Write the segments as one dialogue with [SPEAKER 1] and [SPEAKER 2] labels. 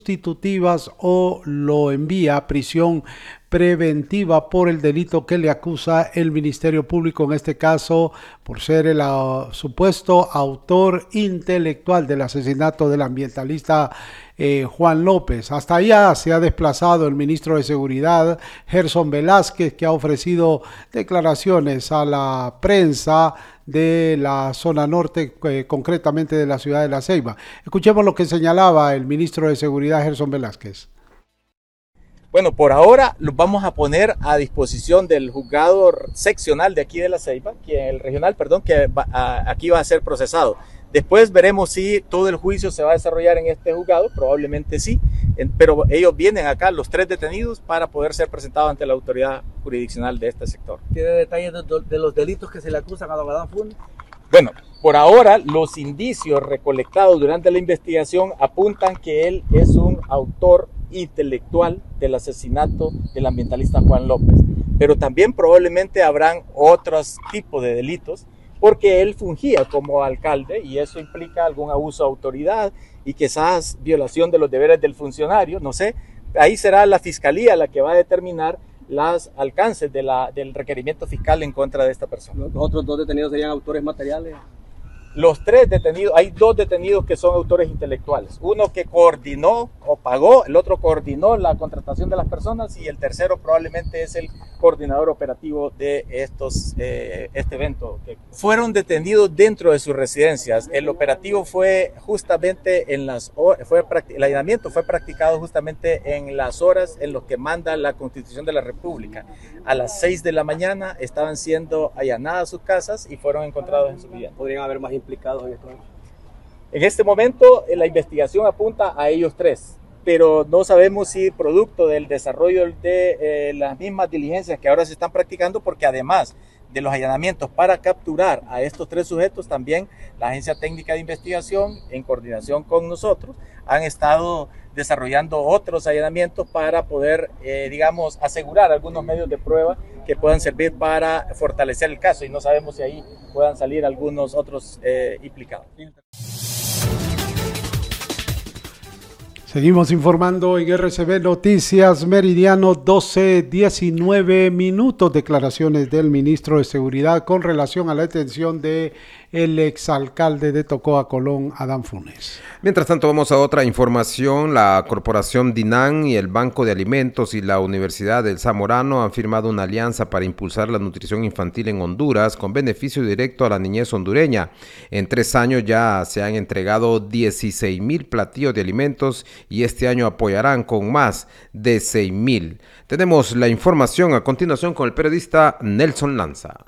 [SPEAKER 1] sustitutivas o lo envía a prisión preventiva por el delito que le acusa el Ministerio Público, en este caso por ser el supuesto autor intelectual del asesinato del ambientalista Juan López. Hasta allá se ha desplazado el ministro de Seguridad, Gerson Velázquez, que ha ofrecido declaraciones a la prensa de la zona norte, concretamente de la ciudad de La Ceiba. Escuchemos lo que señalaba el ministro de Seguridad, Gerson Velázquez.
[SPEAKER 2] Bueno, por ahora los vamos a poner a disposición del juzgado seccional de aquí de La Ceiba, el regional, perdón, que aquí va a ser procesado. Después veremos si todo el juicio se va a desarrollar en este juzgado, probablemente sí, pero ellos vienen acá, los 3 detenidos, para poder ser presentados ante la autoridad jurisdiccional de este sector.
[SPEAKER 3] ¿Tiene detalles de los delitos que se le acusan a don Adán Funes?
[SPEAKER 2] Bueno, por ahora los indicios recolectados durante la investigación apuntan que él es un autor intelectual del asesinato del ambientalista Juan López, pero también probablemente habrán otros tipos de delitos, porque él fungía como alcalde y eso implica algún abuso de autoridad y quizás violación de los deberes del funcionario, no sé. Ahí será la fiscalía la que va a determinar los alcances del requerimiento fiscal en contra de esta persona.
[SPEAKER 3] ¿Los otros 2 detenidos serían autores materiales?
[SPEAKER 2] Los 3 detenidos, hay 2 detenidos que son autores intelectuales. Uno que coordinó o pagó, el otro coordinó la contratación de las personas y el tercero probablemente es el coordinador operativo de este evento. Fueron detenidos dentro de sus residencias. El operativo fue justamente el allanamiento fue practicado justamente en las horas en las que manda la Constitución de la República. A las 6 de la mañana estaban siendo allanadas sus casas y fueron encontrados en su vivienda.
[SPEAKER 3] ¿Podrían haber más implicados en esto?
[SPEAKER 2] En este momento la investigación apunta a ellos 3, pero no sabemos si producto del desarrollo de las mismas diligencias que ahora se están practicando, porque además de los allanamientos para capturar a estos 3 sujetos, también la Agencia Técnica de Investigación, en coordinación con nosotros, han estado desarrollando otros allanamientos para poder, asegurar algunos medios de prueba que puedan servir para fortalecer el caso, y no sabemos si ahí puedan salir algunos otros implicados.
[SPEAKER 1] Seguimos informando en RCB Noticias, meridiano 12:19. Declaraciones del ministro de Seguridad con relación a la detención de el exalcalde de Tocoa, Colón, Adán Funes.
[SPEAKER 4] Mientras tanto, vamos a otra información. La corporación DINAN y el Banco de Alimentos y la Universidad del Zamorano han firmado una alianza para impulsar la nutrición infantil en Honduras con beneficio directo a la niñez hondureña. En 3 años ya se han entregado 16,000 platillos de alimentos y este año apoyarán con más de 6,000. Tenemos la información a continuación con el periodista Nelson Lanza.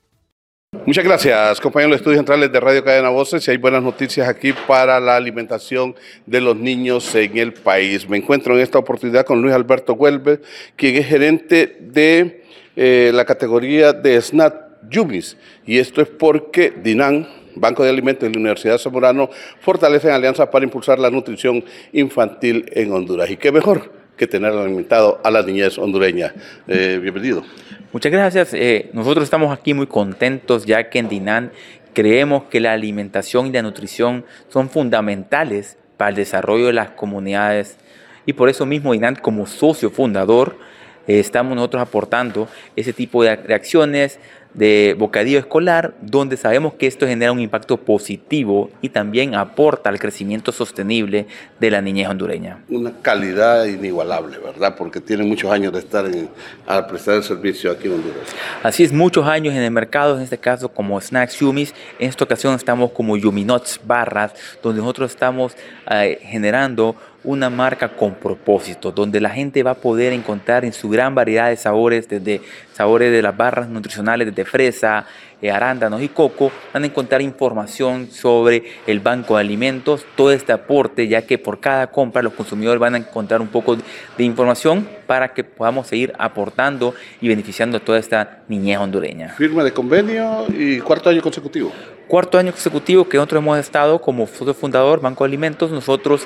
[SPEAKER 5] Muchas gracias, compañeros de los estudios centrales de Radio Cadena Voces. Y hay buenas noticias aquí para la alimentación de los niños en el país. Me encuentro en esta oportunidad con Luis Alberto Huelve, quien es gerente de la categoría de SNAP Yumis. Y esto es porque DINAN, Banco de Alimentos y la Universidad de Zamorano fortalecen alianzas para impulsar la nutrición infantil en Honduras. Y qué mejor que tener alimentado a la niñez hondureña. Bienvenido.
[SPEAKER 6] Muchas gracias. Nosotros estamos aquí muy contentos, ya que en DINAN creemos que la alimentación y la nutrición son fundamentales para el desarrollo de las comunidades, y por eso mismo DINAN, como socio fundador, estamos nosotros aportando ese tipo de acciones de bocadillo escolar, donde sabemos que esto genera un impacto positivo y también aporta al crecimiento sostenible de la niñez hondureña.
[SPEAKER 5] Una calidad inigualable, ¿verdad? Porque tiene muchos años de estar a prestar el servicio aquí en Honduras.
[SPEAKER 6] Así es, muchos años en el mercado, en este caso como Snacks Yumis. En esta ocasión estamos como Yuminots Barras, donde nosotros estamos generando una marca con propósito, donde la gente va a poder encontrar en su gran variedad de sabores, desde sabores de las barras nutricionales, desde fresa, arándanos y coco, van a encontrar información sobre el banco de alimentos, todo este aporte, ya que por cada compra los consumidores van a encontrar un poco de información para que podamos seguir aportando y beneficiando a toda esta niñez hondureña.
[SPEAKER 5] Firma de convenio y 4º año consecutivo.
[SPEAKER 6] 4º año consecutivo que nosotros hemos estado como socio fundador, Banco de Alimentos. Nosotros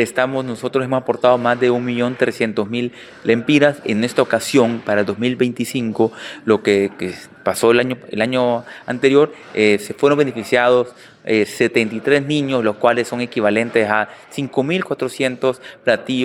[SPEAKER 6] hemos aportado más de 1.300.000 lempiras. En esta ocasión, para el 2025, lo que pasó el año anterior, se fueron beneficiados 73 niños, los cuales son equivalentes a 5.400 platillos